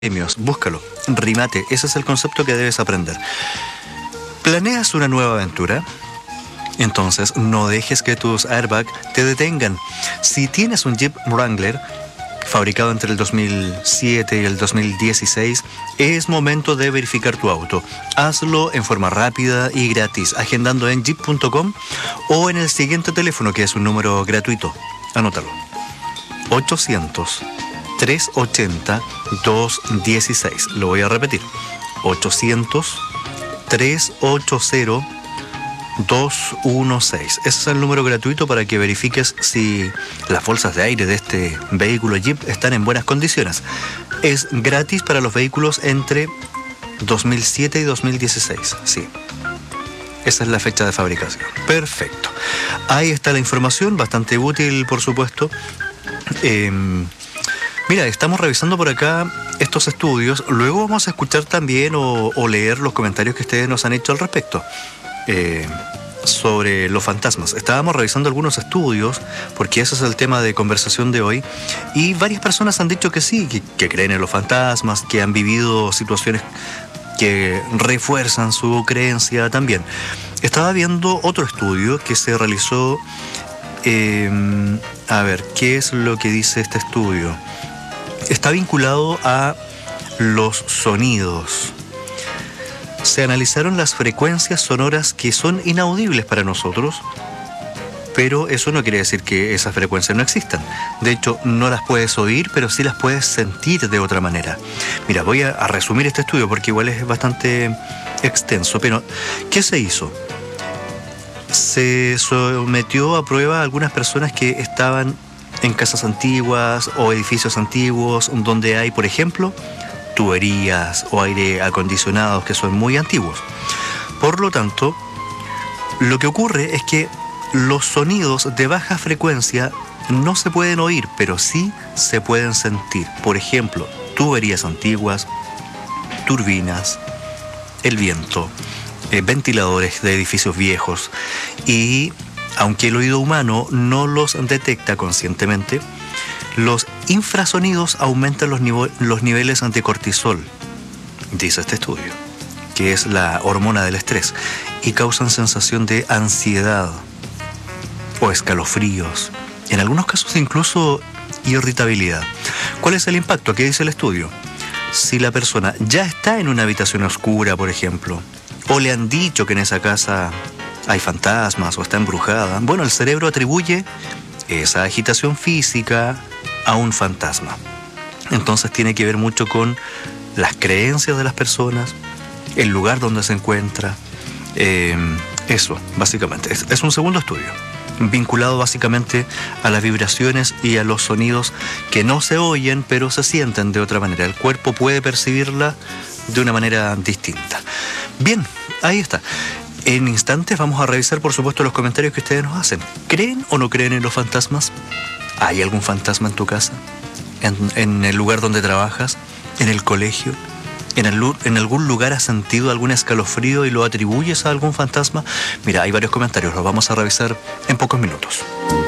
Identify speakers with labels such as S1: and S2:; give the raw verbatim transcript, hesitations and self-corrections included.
S1: premios, búscalo, rímate, ese es el concepto que debes aprender. ¿Planeas una nueva aventura? Entonces no dejes que tus airbags te detengan. Si tienes un Jeep Wrangler fabricado entre el dos mil siete y el dos mil dieciséis, es momento de verificar tu auto. Hazlo en forma rápida y gratis, agendando en jeep punto com o en el siguiente teléfono, que es un número gratuito. Anótalo. ochocientos, trescientos ochenta, doscientos dieciséis. Lo voy a repetir. ochocientos, trescientos ochenta, doscientos dieciséis. Ese es el número gratuito para que verifiques si las bolsas de aire de este vehículo Jeep están en buenas condiciones. Es gratis para los vehículos entre dos mil siete y dos mil dieciséis. Sí. Esa es la fecha de fabricación. Perfecto. Ahí está la información, bastante útil, por supuesto. Eh, mira, estamos revisando por acá estos estudios. Luego vamos a escuchar también o, o leer los comentarios que ustedes nos han hecho al respecto. Eh, sobre los fantasmas. Estábamos revisando algunos estudios, porque ese es el tema de conversación de hoy, y varias personas han dicho que sí, que, que creen en los fantasmas, que han vivido situaciones que refuerzan su creencia también. Estaba viendo otro estudio que se realizó, eh, a ver, ¿qué es lo que dice este estudio? Está vinculado a los sonidos. Se analizaron las frecuencias sonoras que son inaudibles para nosotros, pero eso no quiere decir que esas frecuencias no existan. De hecho, no las puedes oír, pero sí las puedes sentir de otra manera. Mira, voy a, a resumir este estudio porque igual es bastante extenso, pero ¿qué se hizo? Se sometió a prueba a algunas personas que estaban en casas antiguas o edificios antiguos donde hay, por ejemplo, tuberías o aire acondicionados que son muy antiguos. Por lo tanto, lo que ocurre es que los sonidos de baja frecuencia no se pueden oír, pero sí se pueden sentir. Por ejemplo, tuberías antiguas, turbinas, el viento, eh, ventiladores de edificios viejos. Y aunque el oído humano no los detecta conscientemente, los infrasonidos aumentan los, nive- los niveles de cortisol, dice este estudio, que es la hormona del estrés, y causan sensación de ansiedad o escalofríos, en algunos casos incluso irritabilidad. ¿Cuál es el impacto? ¿Qué dice el estudio? Si la persona ya está en una habitación oscura, por ejemplo, o le han dicho que en esa casa hay fantasmas o está embrujada, bueno, el cerebro atribuye esa agitación física a un fantasma. Entonces tiene que ver mucho con las creencias de las personas, el lugar donde se encuentra, eh, eso, básicamente. Es, es un segundo estudio, vinculado básicamente a las vibraciones y a los sonidos que no se oyen, pero se sienten de otra manera. El cuerpo puede percibirla de una manera distinta. Bien, ahí está. En instantes vamos a revisar, por supuesto, los comentarios que ustedes nos hacen. ¿Creen o no creen en los fantasmas? ¿Hay algún fantasma en tu casa? ¿En, en el lugar donde trabajas? ¿En el colegio? ¿En, el, ¿En algún lugar has sentido algún escalofrío y lo atribuyes a algún fantasma? Mira, hay varios comentarios, los vamos a revisar en pocos minutos.